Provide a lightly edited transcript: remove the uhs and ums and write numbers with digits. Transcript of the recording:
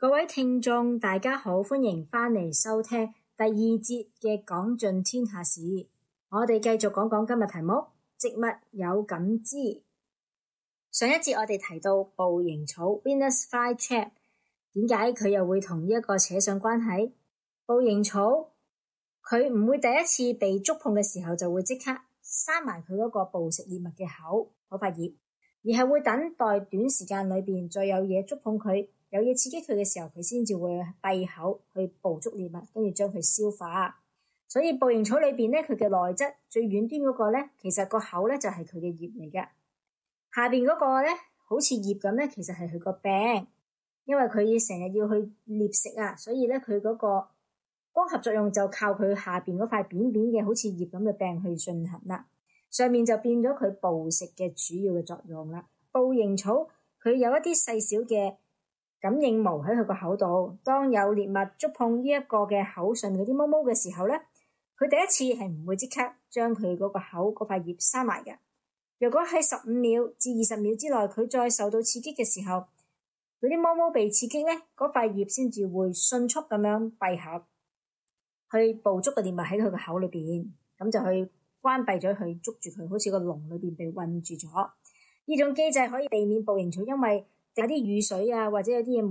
各位聽眾大家好，歡迎返嚟收聽第二節嘅講盡天下事。我哋繼續講今日題目，植物有感知。上一節我哋提到捕蠅草 Venus flytrap， 點解佢又會同呢一個扯上關係？捕蠅草佢唔會第一次被觸碰嘅時候就會即刻閂埋佢嗰個捕食獵物嘅口嗰塊葉，而係會等待短時間裏邊再有嘢觸碰佢，有嘢刺激佢嘅時候，佢先至會閉口去捕捉獵物，跟住將佢消化。所以捕蠅草裏邊咧，佢嘅內質最遠端嗰個咧，其實個口咧就係佢嘅葉嚟嘅。下邊嗰個咧好似葉咁咧，其實係佢個柄，因為佢成日要去獵食啊，所以咧佢嗰個光合作用就靠佢下邊嗰塊扁扁嘅好似葉咁嘅柄去進行啦。上面就變咗佢捕食嘅主要嘅作用啦。捕蠅草佢有一啲細小嘅感應毛喺佢個口度，當有獵物觸碰呢一個嘅口上嗰啲毛毛嘅時候咧，佢第一次係唔會即刻將佢嗰個口嗰塊葉閂埋嘅。如果喺15秒至20秒之內，佢再受到刺激嘅時候，嗰啲毛毛被刺激咧，嗰塊葉先至會迅速咁樣閉合，去捕捉個獵物喺佢個口裏邊，咁就去關閉咗佢，捉住佢，好似個籠裏邊被困住咗。呢種機制可以避免捕蠅草因為有啲雨水啊，或者有啲嘢